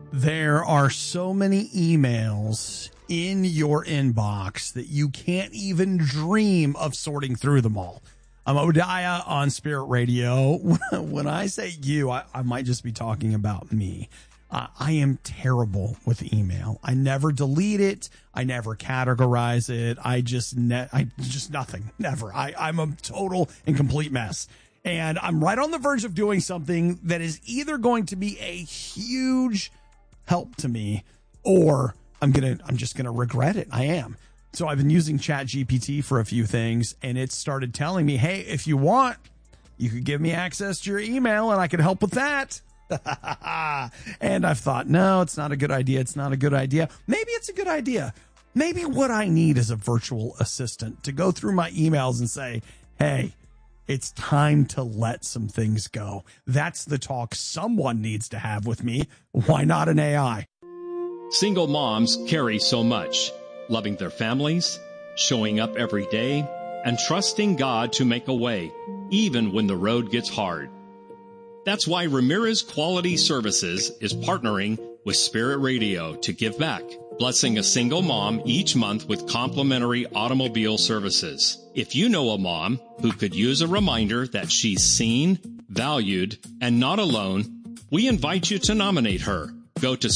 There are so many emails in your inbox that you can't even dream of sorting through them all. I'm Odiah on Spirit Radio. When I say you, I might just be talking about me. I am terrible with email. I never delete it. I never categorize it. I just nothing. Never. I'm a total and complete mess. And I'm right on the verge of doing something that is either going to be a huge help to me, or I'm just gonna regret it. I am. So I've been using ChatGPT for a few things, and it started telling me, hey, if you want, you could give me access to your email and I could help with that. And I've thought, no, it's not a good idea. It's not a good idea. Maybe it's a good idea. Maybe what I need is a virtual assistant to go through my emails and say, hey, it's time to let some things go. That's the talk someone needs to have with me. Why not an AI? Single moms carry so much, loving their families, showing up every day, and trusting God to make a way, even when the road gets hard. That's why Ramirez Quality Services is partnering with Spirit Radio to give back, blessing a single mom each month with complimentary automobile services. If you know a mom who could use a reminder that she's seen, valued, and not alone, we invite you to nominate her. Go to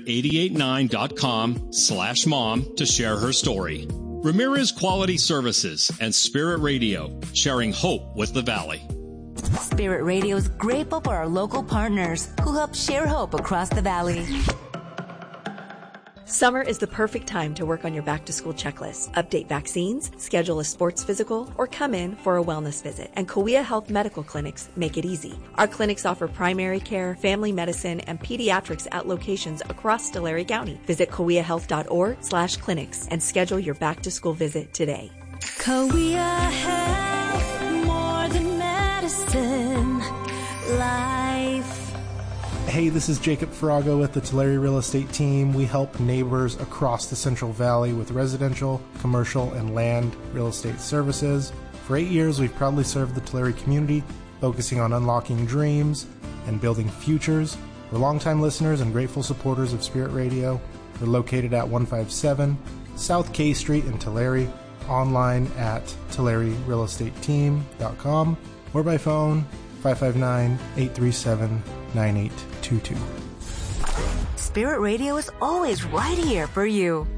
spirit889.com/mom to share her story. Ramirez Quality Services and Spirit Radio, sharing hope with the Valley. Spirit Radio is grateful for our local partners who help share hope across the Valley. Summer is the perfect time to work on your back-to-school checklist, update vaccines, schedule a sports physical, or come in for a wellness visit. And Kauai Health Medical Clinics make it easy. Our clinics offer primary care, family medicine, and pediatrics at locations across Tulare County. Visit kauaihealth.org/clinics and schedule your back-to-school visit today. Kauai Health, more than medicine, life. Hey, this is Jacob Farago with the Tulare Real Estate Team. We help neighbors across the Central Valley with residential, commercial, and land real estate services. For 8 years, we've proudly served the Tulare community, focusing on unlocking dreams and building futures. We're longtime listeners and grateful supporters of Spirit Radio. We're located at 157 South K Street in Tulare, online at TulareRealEstateTeam.com, or by phone 559-837-9822. Spirit Radio is always right here for you.